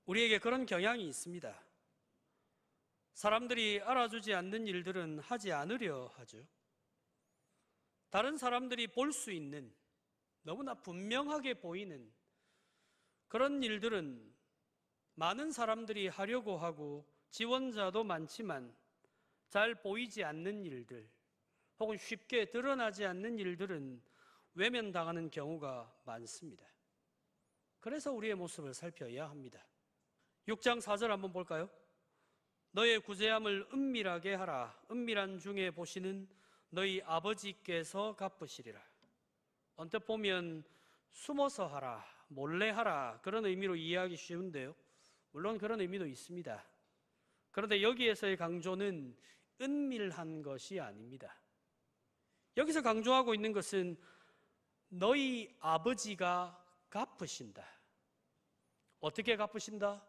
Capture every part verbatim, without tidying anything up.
우리에게 그런 경향이 있습니다. 사람들이 알아주지 않는 일들은 하지 않으려 하죠. 다른 사람들이 볼 수 있는, 너무나 분명하게 보이는 그런 일들은 많은 사람들이 하려고 하고 지원자도 많지만 잘 보이지 않는 일들, 혹은 쉽게 드러나지 않는 일들은 외면당하는 경우가 많습니다. 그래서 우리의 모습을 살펴야 합니다. 육 장 사 절 한번 볼까요? 너의 구제함을 은밀하게 하라. 은밀한 중에 보시는 너희 아버지께서 갚으시리라. 언뜻 보면 숨어서 하라, 몰래 하라, 그런 의미로 이해하기 쉬운데요, 물론 그런 의미도 있습니다. 그런데 여기에서의 강조는 은밀한 것이 아닙니다. 여기서 강조하고 있는 것은 너희 아버지가 갚으신다. 어떻게 갚으신다?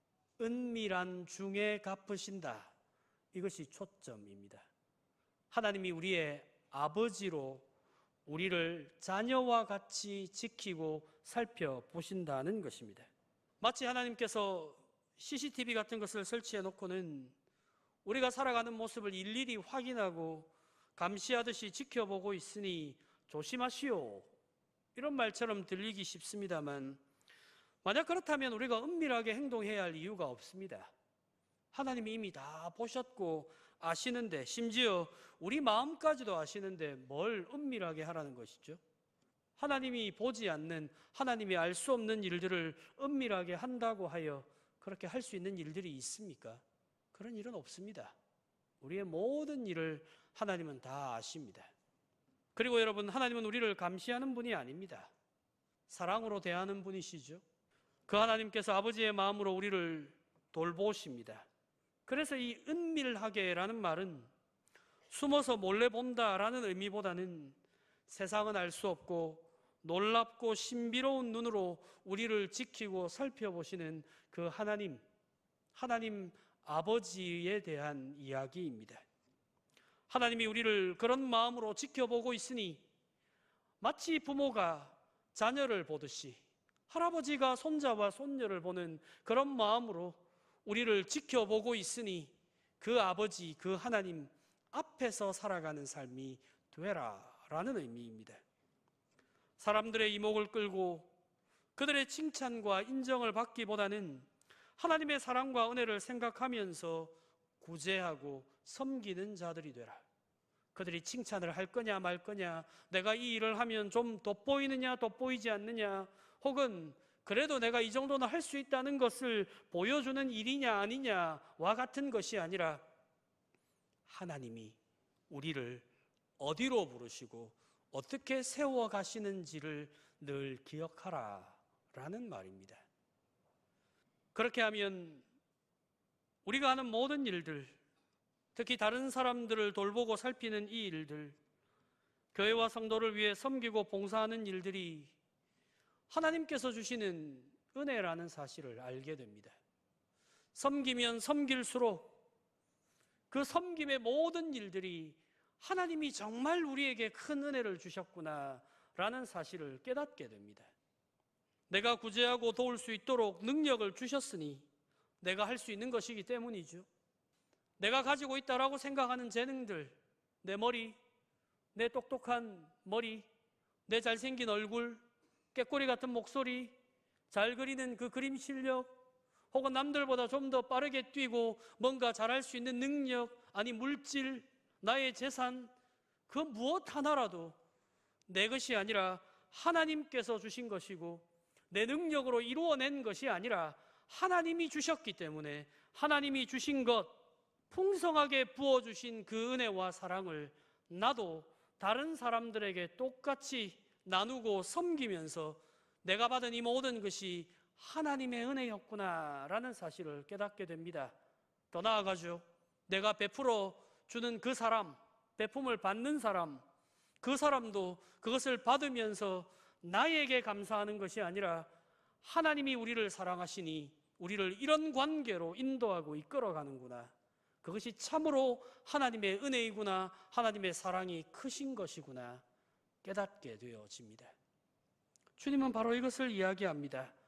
은밀한 중에 갚으신다. 이것이 초점입니다. 하나님이 우리의 아버지로 우리를 자녀와 같이 지키고 살펴보신다는 것입니다. 마치 하나님께서 씨씨티비 같은 것을 설치해 놓고는 우리가 살아가는 모습을 일일이 확인하고 감시하듯이 지켜보고 있으니 조심하시오, 이런 말처럼 들리기 쉽습니다만, 만약 그렇다면 우리가 은밀하게 행동해야 할 이유가 없습니다. 하나님이 이미 다 보셨고 아시는데, 심지어 우리 마음까지도 아시는데 뭘 은밀하게 하라는 것이죠? 하나님이 보지 않는, 하나님이 알 수 없는 일들을 은밀하게 한다고 하여 그렇게 할 수 있는 일들이 있습니까? 그런 일은 없습니다. 우리의 모든 일을 하나님은 다 아십니다. 그리고 여러분, 하나님은 우리를 감시하는 분이 아닙니다. 사랑으로 대하는 분이시죠. 그 하나님께서 아버지의 마음으로 우리를 돌보십니다. 그래서 이 은밀하게라는 말은 숨어서 몰래 본다라는 의미보다는 세상은 알 수 없고 놀랍고 신비로운 눈으로 우리를 지키고 살펴보시는 그 하나님, 하나님 아버지에 대한 이야기입니다. 하나님이 우리를 그런 마음으로 지켜보고 있으니 마치 부모가 자녀를 보듯이, 할아버지가 손자와 손녀를 보는 그런 마음으로 우리를 지켜보고 있으니 그 아버지, 그 하나님 앞에서 살아가는 삶이 되라라는 의미입니다. 사람들의 이목을 끌고 그들의 칭찬과 인정을 받기보다는 하나님의 사랑과 은혜를 생각하면서 구제하고 섬기는 자들이 되라. 그들이 칭찬을 할 거냐 말 거냐, 내가 이 일을 하면 좀 돋보이느냐 돋보이지 않느냐, 혹은 그래도 내가 이 정도는 할 수 있다는 것을 보여주는 일이냐 아니냐와 같은 것이 아니라 하나님이 우리를 어디로 부르시고 어떻게 세워가시는지를 늘 기억하라 라는 말입니다. 그렇게 하면 우리가 하는 모든 일들, 특히 다른 사람들을 돌보고 살피는 이 일들, 교회와 성도를 위해 섬기고 봉사하는 일들이 하나님께서 주시는 은혜라는 사실을 알게 됩니다. 섬기면 섬길수록 그 섬김의 모든 일들이 하나님이 정말 우리에게 큰 은혜를 주셨구나 라는 사실을 깨닫게 됩니다. 내가 구제하고 도울 수 있도록 능력을 주셨으니 내가 할 수 있는 것이기 때문이죠. 내가 가지고 있다라고 생각하는 재능들, 내 머리, 내 똑똑한 머리, 내 잘생긴 얼굴, 꾀꼬리 같은 목소리, 잘 그리는 그 그림 실력, 혹은 남들보다 좀 더 빠르게 뛰고 뭔가 잘할 수 있는 능력, 아니 물질, 나의 재산, 그 무엇 하나라도 내 것이 아니라 하나님께서 주신 것이고 내 능력으로 이루어낸 것이 아니라 하나님이 주셨기 때문에 하나님이 주신 것, 풍성하게 부어주신 그 은혜와 사랑을 나도 다른 사람들에게 똑같이 나누고 섬기면서 내가 받은 이 모든 것이 하나님의 은혜였구나 라는 사실을 깨닫게 됩니다. 더 나아가죠. 내가 베풀어 주는 그 사람, 베품을 받는 사람, 그 사람도 그것을 받으면서 나에게 감사하는 것이 아니라 하나님이 우리를 사랑하시니 우리를 이런 관계로 인도하고 이끌어가는구나, 그것이 참으로 하나님의 은혜이구나, 하나님의 사랑이 크신 것이구나 깨닫게 되어집니다. 주님은 바로 이것을 이야기합니다.